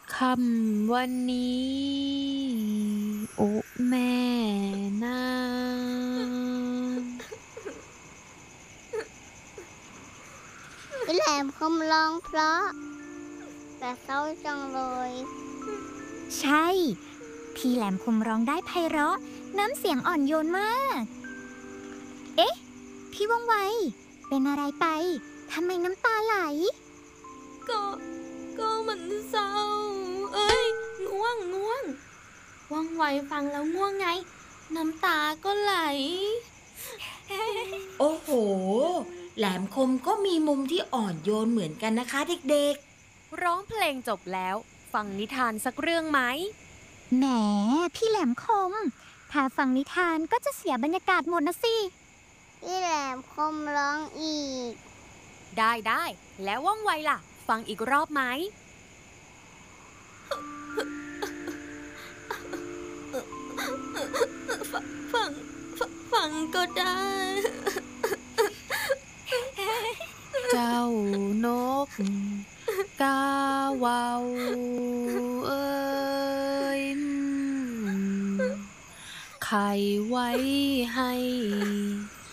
ค่ำวันนี้โอ้แม่นางพี่แหลมคมร้องเพราะแต่เศร้าจังเลยใช่พี่แหลมคมร้องได้ไพเราะน้ำเสียงอ่อนโยนมาก เอ๊ะ พี่ว่องไวเป็นอะไรไปทำไมน้ำตาไหลก็ก็มันเศร้าเอ้ยง่วงว่องไวฟังแล้วง่วงไงน้ำตาก็ไหลโอ้โห แหลมคมก็มีมุมที่อ่อนโยนเหมือนกันนะคะเด็กร้องเพลงจบแล้วฟังนิทานสักเรื่องไหมแหม พี่แหลมคม ถ้าฟังนิทานก็จะเสียบรรยากาศหมดนะสิพี่แหลมคมร้องอีกได้แล้วว่องไวล่ะ ฟังอีกรอบไหม ฟังฟังก็ได้ เจ้านกกาเวาวเอ้ยไข่ไว้ให้